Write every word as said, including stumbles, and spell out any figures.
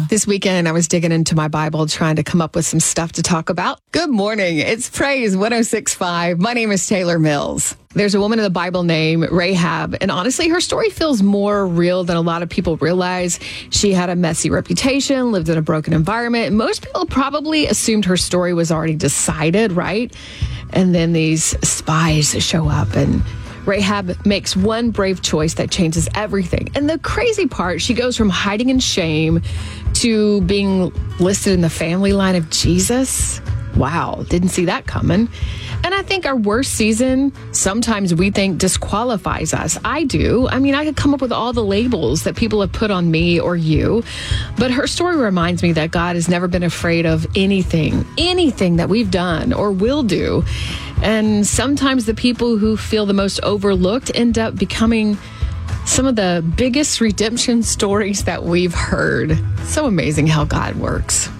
This weekend, I was digging into my Bible, trying to come up with some stuff to talk about. Good morning. It's Praise one oh six point five. My name is Taylor Mills. There's a woman in the Bible named Rahab, and honestly, her story feels more real than a lot of people realize. She had a messy reputation, lived in a broken environment. Most people probably assumed her story was already decided, right? And then these spies show up, and Rahab makes one brave choice that changes everything. And the crazy part, she goes from hiding in shame to being listed in the family line of Jesus. Wow, didn't see that coming. And I think our worst season, sometimes we think disqualifies us. I do. I mean, I could come up with all the labels that people have put on me or you. But her story reminds me that God has never been afraid of anything, anything that we've done or will do. And sometimes the people who feel the most overlooked end up becoming some of the biggest redemption stories that we've heard. So amazing how God works.